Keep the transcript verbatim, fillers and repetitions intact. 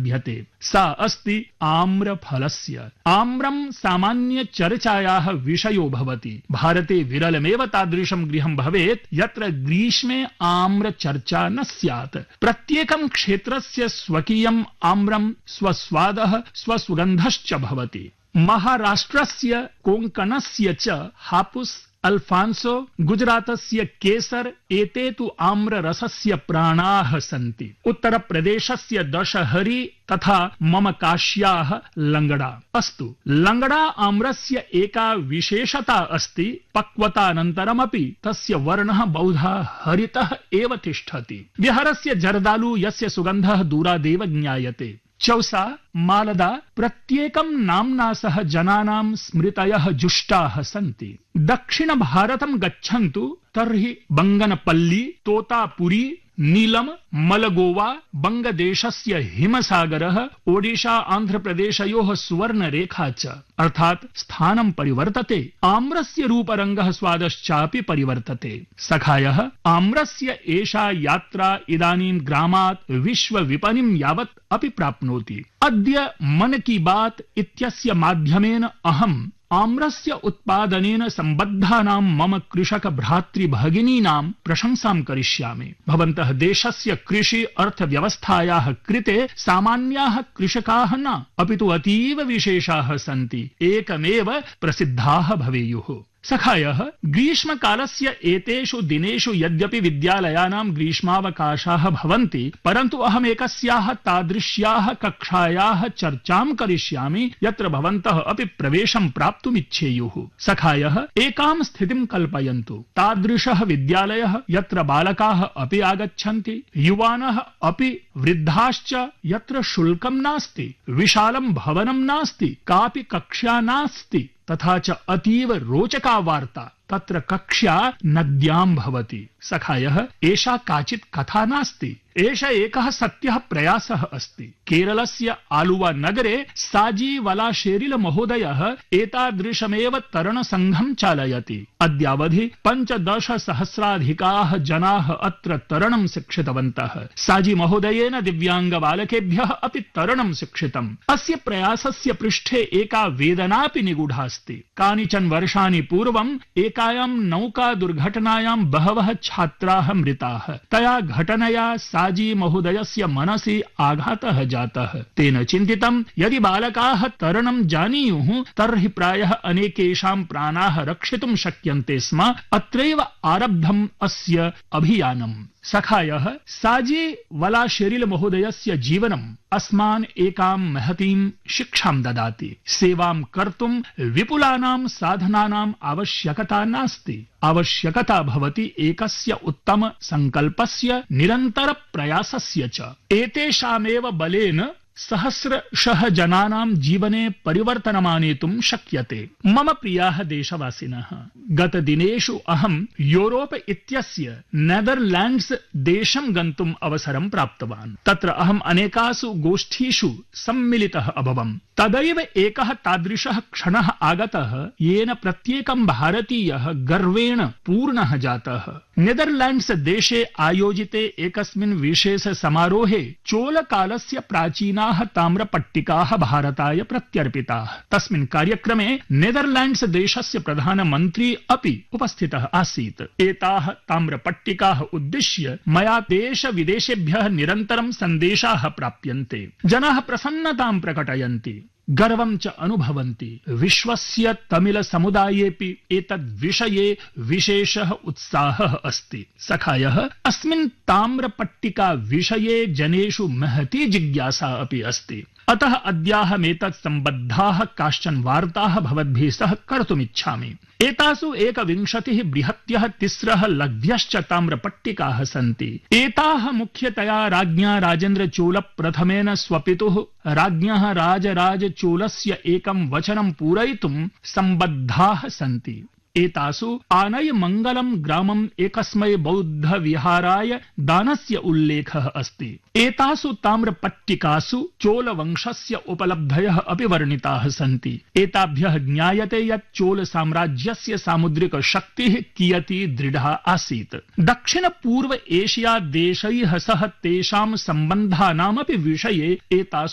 लभ्यते सा अस्ति आम्रफलस्य। आम्रं सामान्य चर्चायाः विषयो भवति। भारते विरलमेव तादृशं गृहं भवेत् यत्र ग्रीष्मे आम्र चर्चा न स्यात्। प्रत्येकं क्षेत्रस्य स्वकीयम् आम्रं स्वस्वादः स्वसुगन्धश्च भवति। महाराष्ट्रस्य कोङ्कणस्य च हापुस्, अल्फांसो, गुजरातस्य केसर एते तु आम्ररसस्य प्राणाः सन्ति। उत्तरप्रदेशस्य दशहरी तथा मम काश्याः लंगड़ा। अस्तु, लंगड़ा आम्रस्य एका विशेषता अस्ति, पक्वतानन्तरमपि तस्य वर्णः बहुधा हरितः एव तिष्ठति। बिहारस्य जर्दालु यस्य सुगन्धः दूरादेव ज्ञायते। चौसा, मालदा प्रत्येकं नाम्ना सह जनानां स्मृतयः जुष्टाः सन्ति। दक्षिण भारतं गच्छन्तु तर्हि बंगनपल्ली, तोतापुरी, नीलम, मलगोवा, बंगदेशस्य हिमसागरः, ओडिशा आन्ध्रप्रदेशयोः सुवर्णरेखा च, अर्थात् स्थानं परिवर्तते, आम्रस्य रूपरङ्गः स्वादश्चापि परिवर्तते। सखायः, आम्रस्य एषा यात्रा इदानीं ग्रामात् विश्वविपणिं यावत् अपि प्राप्नोति। अद्य मन की बात इत्यस्य माध्यमेन अहम् आम्रस्य उत्पादनेन सम्बद्धानां मम कृषक भ्रातृभगिनीनां प्रशंसां करिष्यामि। भवन्तः देशस्य कृषि अर्थव्यवस्थायाः कृते सामान्याः कृषकाः न, अपि तु अतीव विशेषाः सन्ति, एकमेव प्रसिद्धाः भवेयुः। सखायः, ग्रीष्मकालस्य एतेषु दिनेषु यद्यपि विद्यालयानां ग्रीष्मावकाशाः भवन्ति, परन्तु अहम् एकस्याः तादृश्याः कक्षायाः चर्चां करिष्यामि यत्र भवन्तः अपि प्रवेशं प्राप्तुमिच्छेयुः। सखायः, एकां स्थितिं कल्पयन्तु। तादृशः विद्यालयः यत्र बालकाः अपि आगच्छन्ति, युवानः अपि, वृद्धाश्च, यत्र शुल्कं नास्ति, विशालं भवनं नास्ति, कापि कक्षा नास्ति, तथा च अतीव रोचका वार्ता। तत्र कक्षा नद्यां भवति। सखायः, एषा काचित् कथा नास्ति, एष एकः सत्यः प्रयासः अस्ति। केरलस्य आलुवा नगरे साजी वलाशेरिल महोदयः एतादृशमेव तरणसङ्घं चालयति। अद्यावधि पञ्चदश सहस्राधिकाः जनाः अत्र तरणं शिक्षितवन्तः। साजी महोदयेन दिव्याङ्गबालकेभ्यः अपि तरणं शिक्षितम्। अस्य प्रयासस्य पृष्ठे एका वेदनापि निगूढास्ति। कानिचन वर्षाणि पूर्वम् एकायां नौका दुर्घटनायां बहवः छात्राः मृताः। तया घटनया साजी महोदयस्य मनसि आघातः जातः। तेन चिन्तितं, यदि बालकाः तरणं जानीयुः तर्हि प्रायः अनेकेषां प्राणाः रक्षितुं शक्यन्ते स्म। अत्रैव आरब्धम् अस्य अभियानम्। सखायः, साजी वलाशेरिल महोदयस्य जीवनम् अस्मान् एकां महतीं शिक्षां ददाति। सेवां कर्तुं विपुलानां साधनानाम् आवश्यकता नास्ति। आवश्यकता भवति एकस्य उत्तम संकल्पस्य, निरन्तर प्रयासस्य च। एतेषामेव बलेन सहस्रशः जनानां जीवने परिवर्तनमानेतुं शक्यते। मम प्रियाः देशवासिनः, गतदिनेषु अहं यूरोप इत्यस्य नेदरलैंड्स देशं गन्तुम् अवसरं प्राप्तवान्। तत्र अहम् अनेकासु गोष्ठीषु सम्मिलितः अभवम्। तदैव एकः तादृशः क्षणः आगतः येन प्रत्येकं भारतीयः गर्वेण पूर्णः जातः। नेदरलैंड्स देशे आयोजिते एकस्मिन् विशेष समारोहे चोलकालस्य प्राचीनाः ताम्रपट्टिकाः भारताय प्रत्यर्पिताः। तस्मिन् कार्यक्रमे नेदरलैंड्स देशस्य प्रधानमन्त्री अपि उपस्थितः आसीत्। एताः ताम्रपट्टिकाः उद्दिश्य मया देश विदेशेभ्यः निरन्तरं सन्देशाः प्राप्यन्ते। जनाः प्रसन्नतां प्रकटयन्ति, गर्वं च अनुभवन्ति। विश्वस्य तमिल समुदायेपि एतद् विषये विशेषः उत्साहः अस्ति। सखायः, अस्मिन् ताम्रपट्टिका विषये जनेषु महती जिज्ञासा अपि अस्ति। अतः अद्याहमेतत् सम्बद्धाः काश्चन वार्ताः भवद्भिः सह कर्तुमिच्छामि। एतासु एकविंशतिः बृहत्यः तिस्रः लघ्व्यश्च ताम्रपट्टिकाः सन्ति। एताः मुख्यतया राज्ञा राजेन्द्र चोल प्रथमेन स्वपितुः राज्ञः राजराज चोलस्य एकं वचनं पूरयितुं सम्बद्धाः सन्ति। एतासु आनय मंगलम ग्रामम् एकस्मै बौद्ध विहाराय दानस्य उल्लेखः अस्ति। एतासु ताम्रपट्टिकासु चोल वंशस्य उपलब्धयः अपि वर्णिताः सन्ति। एताभ्यः ज्ञायते यत् चोल साम्राज्यस्य सामुद्रिक शक्तिः कियती दृढा आसीत्। दक्षिण पूर्व एशिया देशैः सह तेषां सम्बन्धानामपि विषये एतासु